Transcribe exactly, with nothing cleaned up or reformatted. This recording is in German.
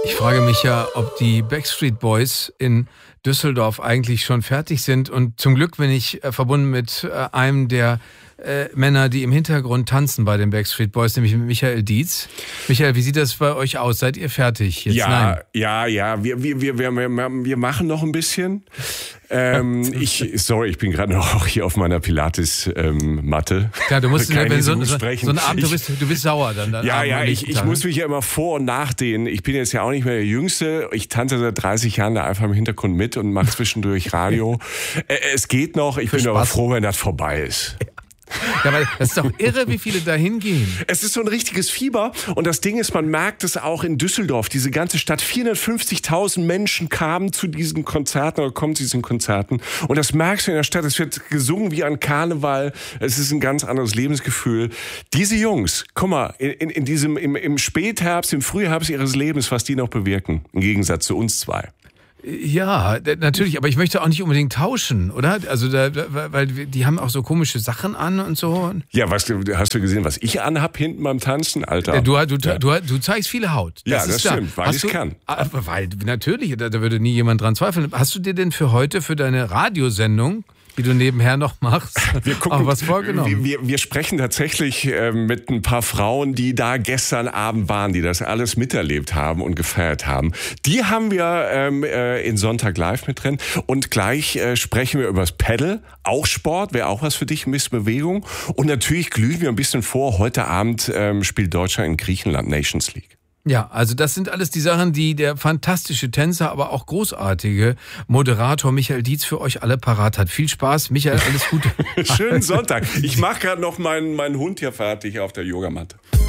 Ich frage mich ja, ob die Backstreet Boys in Düsseldorf eigentlich schon fertig sind. Und zum Glück bin ich äh, verbunden mit äh, einem der äh, Männer, die im Hintergrund tanzen bei den Backstreet Boys, nämlich mit Michael Dietz. Michael, wie sieht das bei euch aus? Seid ihr fertig jetzt? Ja, Nein. ja, ja. Wir, wir, wir, wir, wir machen noch ein bisschen. Ähm, ich, sorry, ich bin gerade noch hier auf meiner Pilates-Matte. Ähm, Klar, du musst, wenn so, so, so sprechen. einen Abend, ich, du bist, du bist sauer dann. dann ja, Abend ja, ich, ich muss mich ja immer vor- und nachdehnen. Ich bin jetzt ja auch nicht mehr der Jüngste. Ich tanze seit dreißig Jahren da einfach im Hintergrund mit und mache zwischendurch Radio. äh, es geht noch, ich Für bin Spaß. aber froh, wenn das vorbei ist. Ja, weil das ist doch irre, wie viele da hingehen. Es ist so ein richtiges Fieber und das Ding ist, man merkt es auch in Düsseldorf. Diese ganze Stadt, vierhundertfünfzigtausend Menschen kamen zu diesen Konzerten oder kommen zu diesen Konzerten und das merkst du in der Stadt. Es wird gesungen wie an Karneval. Es ist ein ganz anderes Lebensgefühl. Diese Jungs, guck mal, in, in diesem, im, im Spätherbst, im Frühherbst ihres Lebens, was die noch bewirken, im Gegensatz zu uns zwei. Ja, natürlich, aber ich möchte auch nicht unbedingt tauschen, oder? Also, da, weil die haben auch so komische Sachen an und so. Ja, was, hast du gesehen, was ich anhab hinten beim Tanzen, Alter? Du, du, ja. du, du zeigst viele Haut. Das ja, ist das klar. stimmt, weil Hast ich du, kann. Weil, natürlich, da, da würde nie jemand dran zweifeln. Hast du dir denn für heute, für deine Radiosendung, die du nebenher noch machst, wir gucken, auch was vorgenommen? Wir, wir, wir sprechen tatsächlich äh, mit ein paar Frauen, die da gestern Abend waren, die das alles miterlebt haben und gefeiert haben. Die haben wir ähm, äh, in Sonntag Live mit drin. Und gleich äh, sprechen wir über das Paddle, auch Sport, wäre auch was für dich, ein bisschen Bewegung. Und natürlich glühen wir ein bisschen vor. Heute Abend ähm, spielt Deutschland in Griechenland Nations League. Ja, also das sind alles die Sachen, die der fantastische Tänzer, aber auch großartige Moderator Michael Dietz für euch alle parat hat. Viel Spaß, Michael, alles Gute. Schönen Sonntag. Ich mache gerade noch meinen, meinen Hund hier fertig auf der Yogamatte.